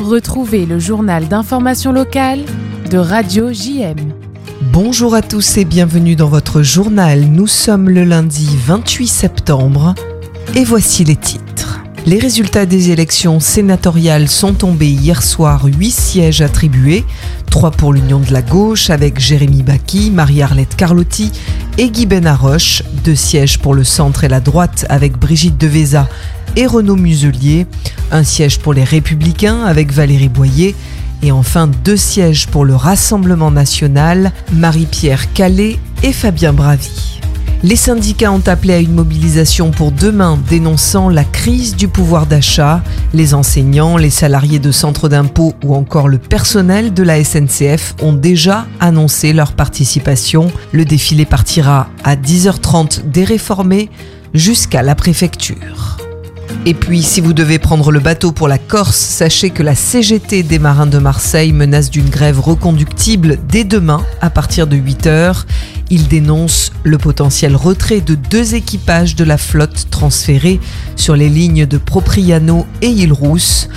Retrouvez le journal d'information locale de Radio JM. Bonjour à tous et bienvenue dans votre journal. Nous sommes le lundi 28 septembre et voici les titres. Les résultats des élections sénatoriales sont tombés hier soir, 8 sièges attribués, 3 pour l'Union de la Gauche avec Jérémy Bacchi, Marie-Arlette Carlotti et Guy Benaroche, 2 sièges pour le centre et la droite avec Brigitte Devésa et Renaud Muselier, 1 siège pour les Républicains avec Valérie Boyer et enfin 2 sièges pour le Rassemblement national, Marie-Pierre Calais et Fabien Bravy. Les syndicats ont appelé à une mobilisation pour demain, dénonçant la crise du pouvoir d'achat. Les enseignants, les salariés de centres d'impôt ou encore le personnel de la SNCF ont déjà annoncé leur participation. Le défilé partira à 10h30 des Réformés jusqu'à la préfecture. Et puis, si vous devez prendre le bateau pour la Corse, sachez que la CGT des Marins de Marseille menace d'une grève reconductible dès demain à partir de 8h. Ils dénoncent le potentiel retrait de 2 équipages de la flotte transférés sur les lignes de Propriano et Île-Rousse.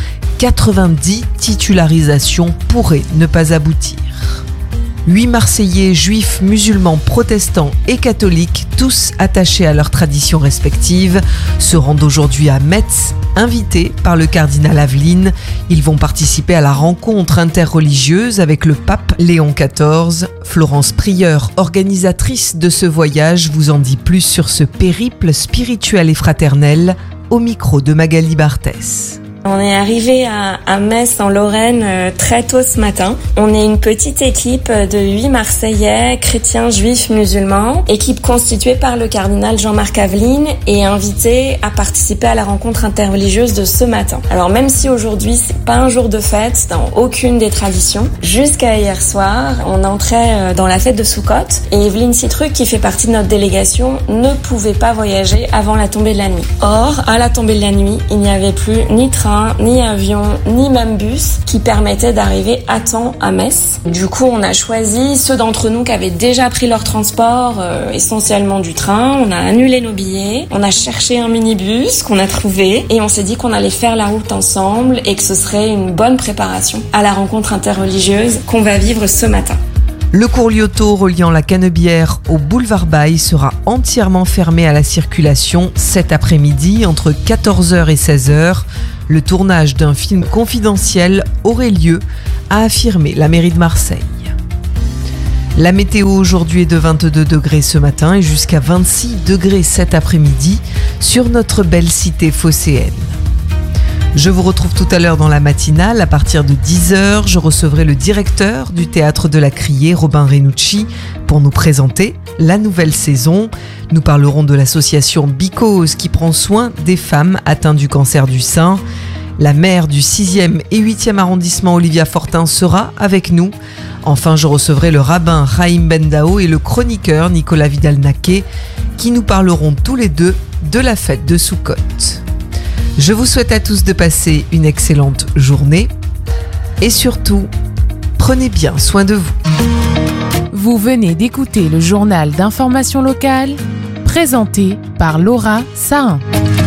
90 titularisations pourraient ne pas aboutir. 8 Marseillais, juifs, musulmans, protestants et catholiques, tous attachés à leurs traditions respectives, se rendent aujourd'hui à Metz, invités par le cardinal Aveline. Ils vont participer à la rencontre interreligieuse avec le pape Léon XIV. Florence Prieur, organisatrice de ce voyage, vous en dit plus sur ce périple spirituel et fraternel au micro de Magali Barthès. On est arrivé à Metz en Lorraine très tôt ce matin. On est une petite équipe de 8 Marseillais, chrétiens, juifs, musulmans, équipe constituée par le cardinal Jean-Marc Aveline et invité à participer à la rencontre interreligieuse de ce matin. Alors même si aujourd'hui c'est pas un jour de fête dans aucune des traditions, jusqu'à hier soir, on entrait dans la fête de Soukhot et Evelyne Citruc, qui fait partie de notre délégation, ne pouvait pas voyager avant la tombée de la nuit. Or, à la tombée de la nuit, il n'y avait plus ni train, ni avion, ni même bus qui permettait d'arriver à temps à Metz. Du coup, on a choisi ceux d'entre nous qui avaient déjà pris leur transport, essentiellement du train. On a annulé nos billets, on a cherché un minibus qu'on a trouvé et on s'est dit qu'on allait faire la route ensemble et que ce serait une bonne préparation à la rencontre interreligieuse qu'on va vivre ce matin. Le cours Lyoto reliant la Canebière au boulevard Baille sera entièrement fermé à la circulation cet après-midi entre 14h et 16h. Le tournage d'un film confidentiel aurait lieu, a affirmé la mairie de Marseille. La météo aujourd'hui est de 22 degrés ce matin et jusqu'à 26 degrés cet après-midi sur notre belle cité phocéenne. Je vous retrouve tout à l'heure dans la matinale. À partir de 10h, je recevrai le directeur du Théâtre de la Criée, Robin Renucci, pour nous présenter la nouvelle saison. Nous parlerons de l'association Because qui prend soin des femmes atteintes du cancer du sein. La maire du 6e et 8e arrondissement, Olivia Fortin, sera avec nous. Enfin, je recevrai le rabbin Chaim Bendao et le chroniqueur Nicolas Vidal-Naquet qui nous parleront tous les deux de la fête de Soukhot. Je vous souhaite à tous de passer une excellente journée et surtout, prenez bien soin de vous. Vous venez d'écouter le journal d'information locale présenté par Laura Sahin.